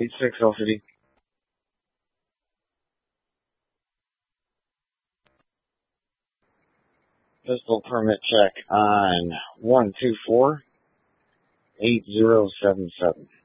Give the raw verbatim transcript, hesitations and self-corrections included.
eight six L C D. Pistol permit check on one two four eight zero seven seven.